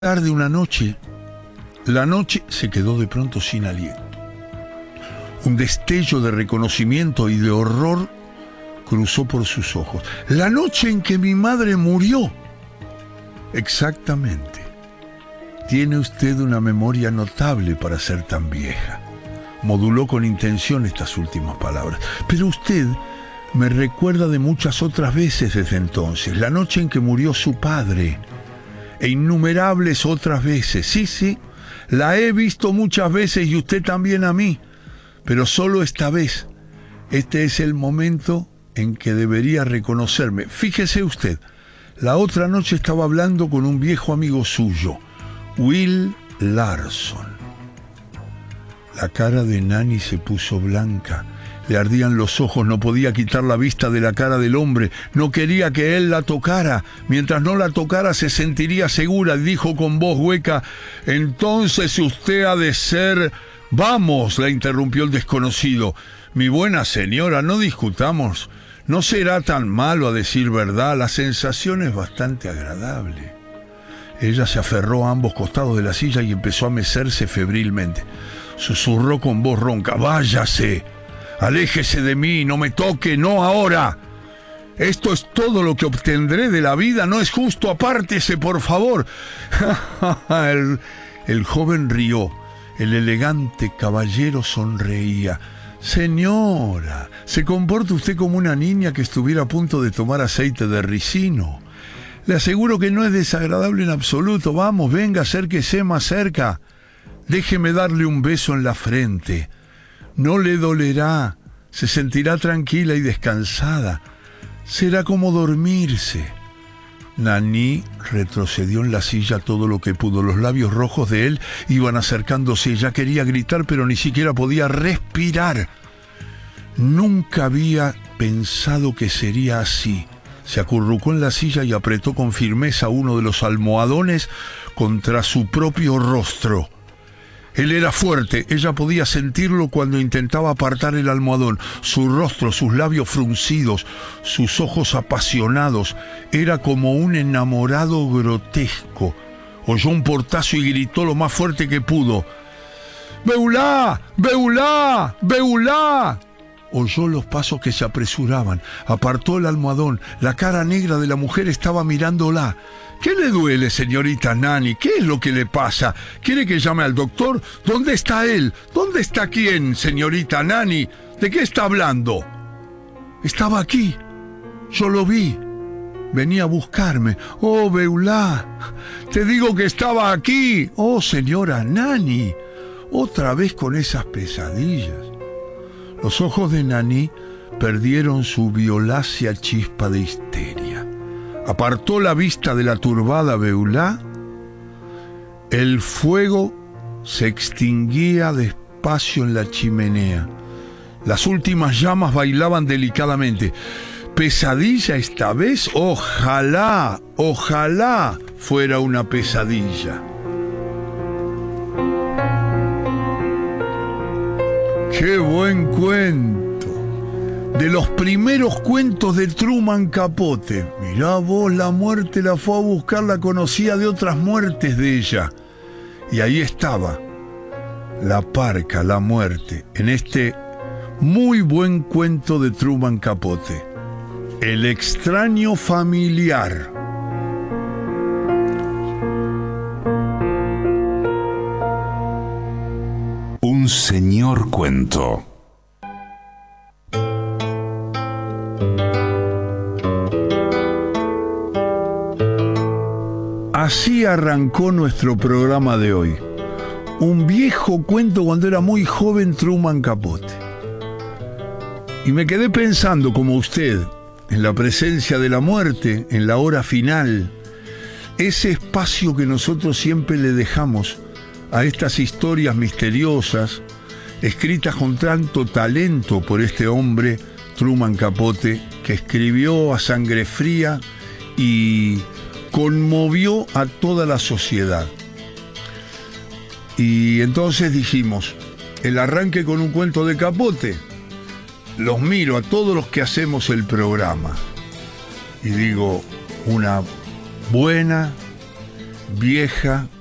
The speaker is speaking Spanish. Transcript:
Tarde una noche, la noche se quedó de pronto sin aliento. Un destello de reconocimiento y de horror cruzó por sus ojos. La noche en que mi madre murió. Exactamente. Tiene usted una memoria notable para ser tan vieja. Moduló con intención estas últimas palabras. Pero usted me recuerda de muchas otras veces desde entonces. La noche en que murió su padre. E innumerables otras veces. Sí, la he visto muchas veces y usted también a mí. Pero solo esta vez. Este es el momento en que debería reconocerme. Fíjese usted, la otra noche estaba hablando con un viejo amigo suyo, Will Larson. La cara de Nanny se puso blanca. Le ardían los ojos, no podía quitar la vista de la cara del hombre. No quería que él la tocara. Mientras no la tocara se sentiría segura. Dijo con voz hueca: «Entonces usted ha de ser...» «Vamos», la interrumpió el desconocido. «Mi buena señora, no discutamos. No será tan malo, a decir verdad. La sensación es bastante agradable». Ella se aferró a ambos costados de la silla y empezó a mecerse febrilmente. Susurró con voz ronca: «Váyase. Aléjese de mí, no me toque, no ahora. Esto es todo lo que obtendré de la vida, no es justo, apártese, por favor». El joven rió, el elegante caballero sonreía. «Señora, se comporta usted como una niña que estuviera a punto de tomar aceite de ricino. Le aseguro que no es desagradable en absoluto. Vamos, venga, acérquese más cerca. Déjeme darle un beso en la frente. No le dolerá, se sentirá tranquila y descansada. Será como dormirse». Nanny retrocedió en la silla todo lo que pudo. Los labios rojos de él iban acercándose. Ella quería gritar, pero ni siquiera podía respirar. Nunca había pensado que sería así. Se acurrucó en la silla y apretó con firmeza uno de los almohadones contra su propio rostro. Él era fuerte, ella podía sentirlo cuando intentaba apartar el almohadón. Su rostro, sus labios fruncidos, sus ojos apasionados. Era como un enamorado grotesco. Oyó un portazo y gritó lo más fuerte que pudo: «¡Beulá! ¡Beulá! ¡Beulá!». Oyó los pasos que se apresuraban. Apartó el almohadón. La cara negra de la mujer estaba mirándola. «¿Qué le duele, señorita Nanny? ¿Qué es lo que le pasa? ¿Quiere que llame al doctor? ¿Dónde está él? ¿Dónde está quién, señorita Nanny? ¿De qué está hablando?» «Estaba aquí. Yo lo vi. Venía a buscarme». «Oh, Beulá, te digo que estaba aquí». «Oh, señora Nanny, otra vez con esas pesadillas». Los ojos de Nanny perdieron su violácea chispa de histeria. Apartó la vista de la turbada Beulá. El fuego se extinguía despacio en la chimenea. Las últimas llamas bailaban delicadamente. ¿Pesadilla esta vez? Ojalá fuera una pesadilla. ¡Qué buen cuento! De los primeros cuentos de Truman Capote. Mirá vos, la muerte la fue a buscar, la conocía de otras muertes de ella. Y ahí estaba, la parca, la muerte, en este muy buen cuento de Truman Capote. El extraño familiar. Un señor cuento. Así arrancó nuestro programa de hoy. Un viejo cuento cuando era muy joven Truman Capote. Y me quedé pensando, como usted, en la presencia de la muerte, en la hora final, ese espacio que nosotros siempre le dejamos a estas historias misteriosas, escritas con tanto talento por este hombre, Truman Capote, que escribió a sangre fría y conmovió a toda la sociedad. Y entonces dijimos, el arranque con un cuento de Capote. Los miro a todos los que hacemos el programa y digo, una buena, vieja